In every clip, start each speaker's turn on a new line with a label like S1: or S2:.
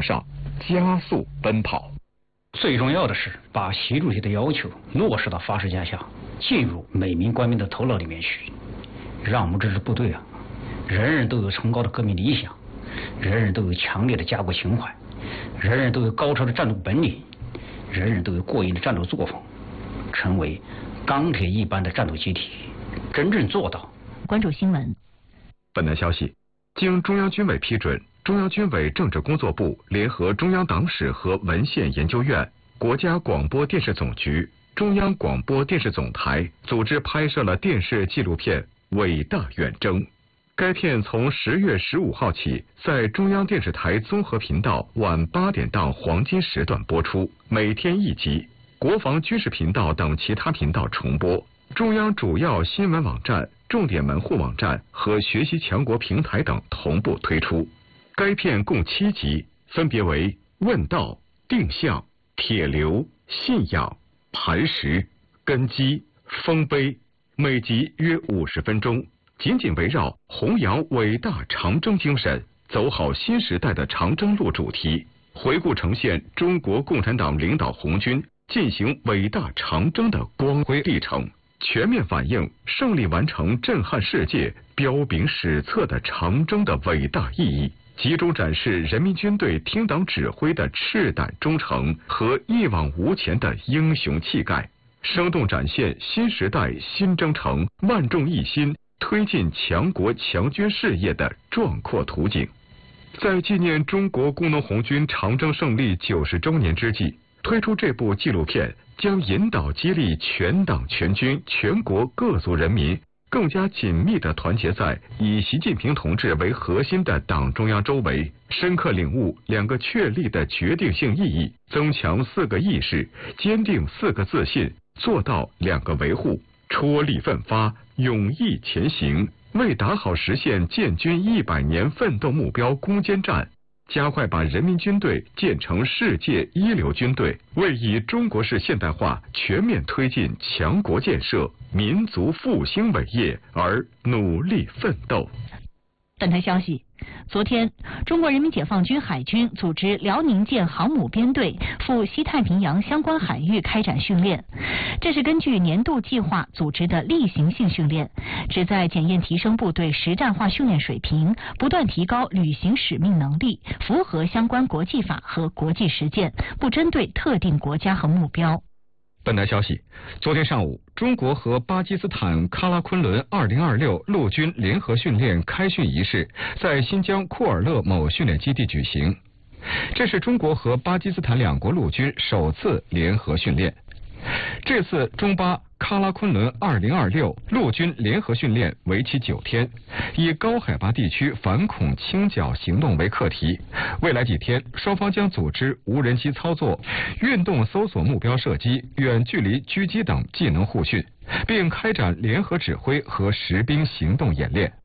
S1: 上加速奔跑。
S2: 最重要的是把习主席的要求落实到法治家下，进入每名官兵的头脑里面去，让我们这支部队啊，人人都有崇高的革命理想，人人都有强烈的家国情怀，人人都有高超的战斗本领，人人都有过硬的战斗作风，成为钢铁一般的战斗集体，真正做到。
S3: 关注新闻。
S1: 本台消息，经中央军委批准，中央军委政治工作部联合中央党史和文献研究院、国家广播电视总局、中央广播电视总台组织拍摄了电视纪录片《伟大远征》。该片从10月15号起，在中央电视台综合频道晚8点档黄金时段播出，每天1集；国防军事频道等其他频道重播。中央主要新闻网站、重点门户网站和学习强国平台等同步推出。该片共7集，分别为问道、定向、铁流、信仰、磐石、根基、丰碑，每集约50分钟，紧紧围绕弘扬伟大长征精神，走好新时代的长征路主题，回顾呈现中国共产党领导红军进行伟大长征的光辉历程，全面反映胜利完成震撼世界、彪炳史册的长征的伟大意义，集中展示人民军队听党指挥的赤胆忠诚和一往无前的英雄气概，生动展现新时代新征程万众一心推进强国强军事业的壮阔图景。在纪念中国工农红军长征胜利90周年之际，推出这部纪录片将引导激励全党全军全国各族人民更加紧密地团结在以习近平同志为核心的党中央周围，深刻领悟2个确立的决定性意义，增强4个意识，坚定4个自信，做到2个维护，踔厉奋发，勇毅前行，为打好实现建军100年奋斗目标攻坚战，加快把人民军队建成世界一流军队，为以中国式现代化全面推进强国建设、民族复兴伟业而努力奋斗。
S3: 本台消息，昨天，中国人民解放军海军组织辽宁舰航母编队赴西太平洋相关海域开展训练。这是根据年度计划组织的例行性训练，旨在检验提升部队实战化训练水平，不断提高履行使命能力，符合相关国际法和国际实践，不针对特定国家和目标。
S1: 本台消息，昨天上午，中国和巴基斯坦喀拉昆仑2026陆军联合训练开训仪式在新疆库尔勒某训练基地举行。这是中国和巴基斯坦2国陆军首次联合训练。这次中巴喀拉昆仑2026陆军联合训练为期9天，以高海拔地区反恐清剿行动为课题。未来几天，双方将组织无人机操作、运动搜索目标射击、远距离狙击等技能互训，并开展联合指挥和实兵行动演练。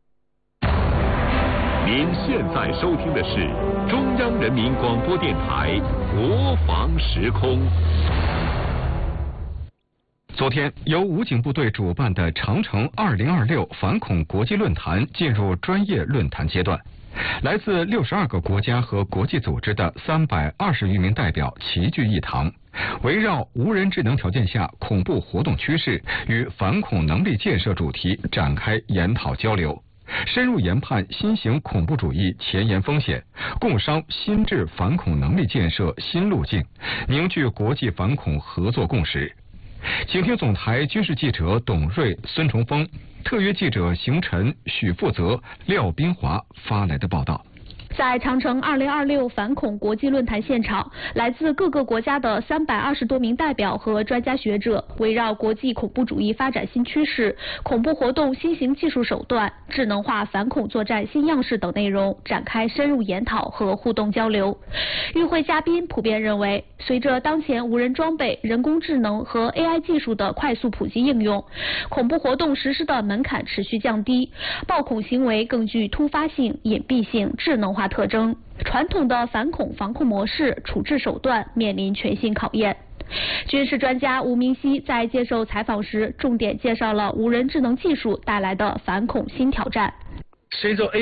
S4: 您现在收听的是中央人民广播电台国防时空。
S1: 昨天，由武警部队主办的长城2026反恐国际论坛进入专业论坛阶段。来自62个国家和国际组织的320余名代表齐聚一堂，围绕无人智能条件下恐怖活动趋势与反恐能力建设主题展开研讨交流，深入研判新型恐怖主义前沿风险，共商新制反恐能力建设新路径，凝聚国际反恐合作共识。请听总台军事记者董瑞、孙崇峰，特约记者邢晨、许富泽、廖斌华发来的报道。
S5: 在长城2026反恐国际论坛现场，来自各个国家的320多名代表和专家学者，围绕国际恐怖主义发展新趋势、恐怖活动新型技术手段、智能化反恐作战新样式等内容展开深入研讨和互动交流。与会嘉宾普遍认为，随着当前无人装备、人工智能和 AI 技术的快速普及应用，恐怖活动实施的门槛持续降低，暴恐行为更具突发性、隐蔽性、智能化特征，传统的反恐防控模式、处置手段面临全新考验。军事专家吴明熙在接受采访时，重点介绍了无人智能技术带来的反恐新挑战。
S6: 随着